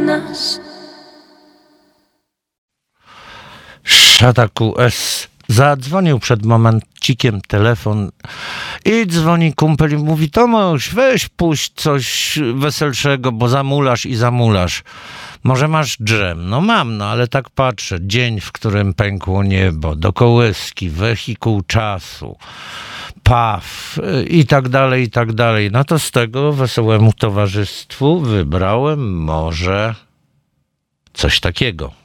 nas. Szata QS. Zadzwonił przed momencikiem telefon i dzwoni kumpel i mówi: Tomasz, weź puść coś weselszego, bo zamulasz i zamulasz. Może masz dżem? No mam, no ale tak patrzę. Dzień, w którym pękło niebo, do kołyski, wehikuł czasu, PAW i tak dalej, i tak dalej. No to z tego wesołemu towarzystwu wybrałem może coś takiego.